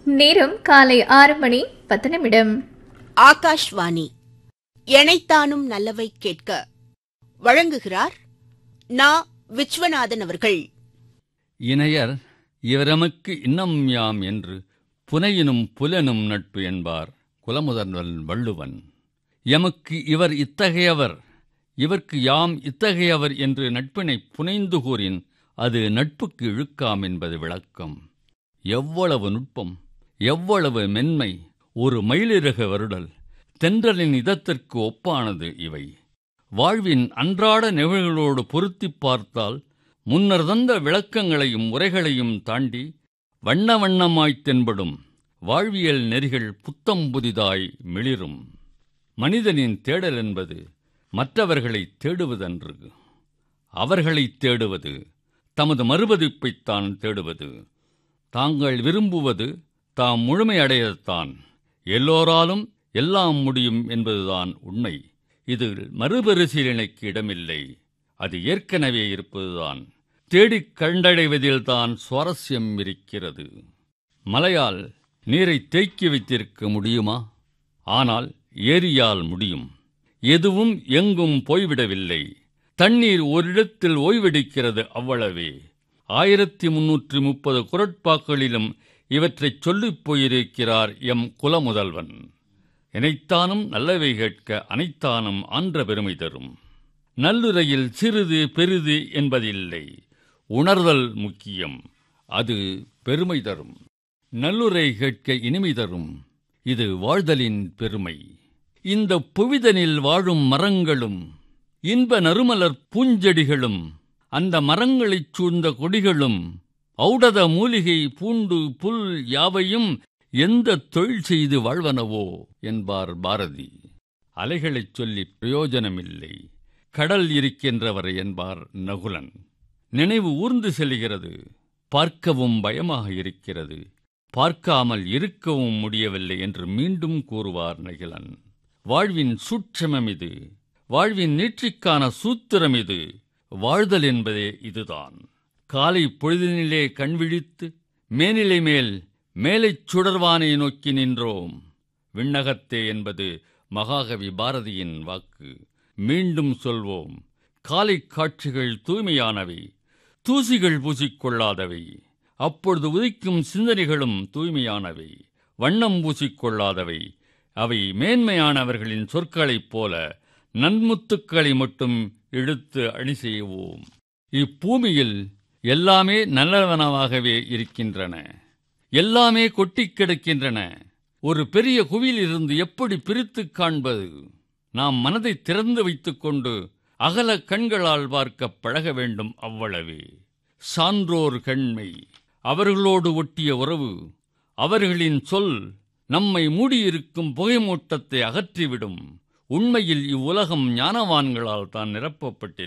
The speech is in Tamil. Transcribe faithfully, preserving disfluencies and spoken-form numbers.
நேரம் காலை ஆறு மணி பத்து நிமிடம். ஆகாஷ்வாணி எனைத்தானும் நல்லவை கேட்க வழங்குகிறார் நா. விஸ்வநாதன் அவர்கள். இணையர் இவரமக்கு இன்னம் யாம் என்று புனையினும் புலனும் நட்பு என்பார் குலமுதல்வன் வள்ளுவன். எமக்கு இவர் இத்தகையவர், இவர்க்கு யாம் இத்தகையவர் என்று நட்பினை புனைந்து கூறின் அது நட்புக்கு இழுக்காம் என்பது விளக்கம். எவ்வளவு நுட்பம், எவ்வளவு மென்மை! ஒரு மயிலிறகு வருடல் தென்றலின் இதத்திற்கு ஒப்பானது இவை. வாழ்வின் அன்றாட நிகழ்வுகளோடு பொருத்திப் பார்த்தால் முன்னர் தந்த விளக்கங்களையும் உரைகளையும் தாண்டி வண்ண வண்ணமாய்த் தென்படும் வாழ்வியல் நெறிகள் புத்தம் புதிதாய் மிளிரும். மனிதனின் தேடல் என்பது மற்றவர்களைத் தேடுவதன்று, அவர்களைத் தேடுவது, தமது மறுபதிப்பைத்தான் தேடுவது. தாங்கள் விரும்புவது தாம் முழுமையடையத்தான். எல்லோராலும் எல்லாம் முடியும் என்பதுதான் உண்மை. இது மறுபரிசீலனைக்கு இடமில்லை, அது ஏற்கனவே இருப்பதுதான். தேடிக் கண்டடைவதில்தான் சுவாரஸ்யம் இருக்கிறது. மலையால் நீரை தேக்கி வைத்திருக்க முடியுமா? ஆனால் ஏரியால் முடியும். எதுவும் எங்கும் போய்விடவில்லை. தண்ணீர் ஓரிடத்தில் ஓய்வெடுக்கிறது, அவ்வளவே. ஆயிரத்தி முன்னூற்றி முப்பது குரட்பாக்களிலும் இவற்றைச் சொல்லிப் போயிருக்கிறார் எம் குலமுதல்வன். எனைத்தானும் நல்லவை கேட்க அனைத்தானும் ஆன்ற பெருமை தரும். நல்லுரையில் சிறிது பெரிது என்பதில்லை, உணர்தல் முக்கியம், அது பெருமை தரும். நல்லுரை கேட்க இனிமை தரும், இது வாழ்தலின் பெருமை. இந்த புவிதனில் வாழும் மரங்களும் இன்ப நறுமலர் பூஞ்செடிகளும் அந்த மரங்களைச் சூழ்ந்த கொடிகளும் ஔடத மூலிகை பூண்டு புல் யாவையும் எந்த தொழில் செய்து வாழ்வனவோ என்பார் பாரதி. அலைகளைச் சொல்லி பிரயோஜனமில்லை, கடல் இருக்கின்றவர் என்பார் நகுலன். நினைவு ஊர்ந்து செல்கிறது, பார்க்கவும் பயமாக இருக்கிறது, பார்க்காமல் இருக்கவும் முடியவில்லை என்று மீண்டும் கூறுவார் நகிலன். வாழ்வின் சூட்சமம் இது, வாழ்வின் நீட்சிக்கான சூத்திரம் இது. வாழ்தல் என்பதே இதுதான். காலை பொழுதினிலே கண்விழித்து மேனிலை மேல் மேலைச் சுடர்வானை நோக்கி நின்றோம். விண்ணகத்தே என்பது மகாகவி பாரதியின் வாக்கு. மீண்டும் சொல்வோம், காலை காட்சிகள் தூய்மையானவை, தூசிகள் பூசிக்கொள்ளாதவை. அப்பொழுது உதிக்கும் சிந்தனைகளும் தூய்மையானவை, வண்ணம் பூசிக்கொள்ளாதவை. அவை மேன்மையானவர்களின் சொற்களைப் போல நன்முத்துக்களை மட்டும் எடுத்து அணி செய்வோம். இப்பூமியில் எல்லாமே நல்லவனவாகவே இருக்கின்றன, எல்லாமே கொட்டிக் கிடக்கின்றன. ஒரு பெரிய குவியிலிருந்து எப்படி பிரித்துக் காண்பது? நாம் மனதை திறந்து வைத்துக்கொண்டு அகல கண்களால் பார்க்க பழக வேண்டும், அவ்வளவே. சான்றோர் கண்மை, அவர்களோடு ஒட்டிய உறவு, அவர்களின் சொல் நம்மை மூடியிருக்கும் புகைமூட்டத்தை அகற்றிவிடும். உண்மையில் இவ்வுலகம் ஞானவான்களால் தான் நிரப்பப்பட்டிருக்கிறது.